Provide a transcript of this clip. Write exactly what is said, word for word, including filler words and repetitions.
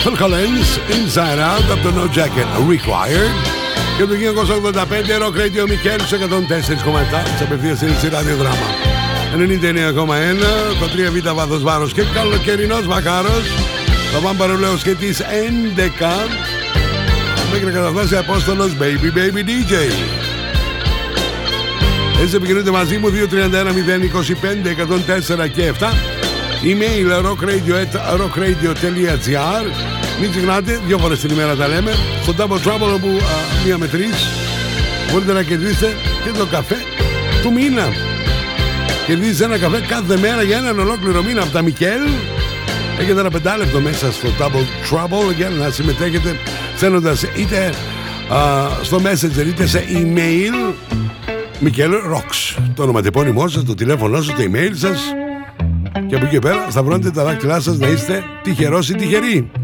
Phil Collins, Inside Out από το No Jacket Required. Και το χίλια εννιακόσια ογδόντα πέντε Rock Radio Μικέλ σε εκατόν τέσσερα κόμμα επτά της απευθείας σύνδεση ραδιοδράμα. ενενήντα εννέα κόμμα ένα, το τρία β βάθος βάρος και καλοκαιρινός μακάρος. Θα πάμε παρολέως και τις έντεκα μέχρι να καταφτάσει Απόστολος Baby Baby ντι τζέι. Έτσι επικοινωνείτε μαζί μου δύο τρία ένα μηδέν είκοσι πέντε εκατόν τέσσερα και επτά. Email rockradio at rockradio.gr. Μην ξεχνάτε, δύο φορές την ημέρα τα λέμε. Στο Double Trouble όπου α, μία με τρεις μπορείτε να κερδίσετε και το καφέ του μήνα. Κερδίζετε ένα καφέ κάθε μέρα για έναν ολόκληρο μήνα από τα Μικέλ. Έχετε ένα πεντάλεπτο μέσα στο Double Trouble για να συμμετέχετε στέλνοντας είτε α, στο Messenger είτε σε email Μικέλ Rocks. Το ονοματεπώνυμό σας, το τηλέφωνο σας, το email σας. Και από εκεί και πέρα σταυρώνετε τα δάκτυλά σας να είστε τυχερός ή τυχεροί.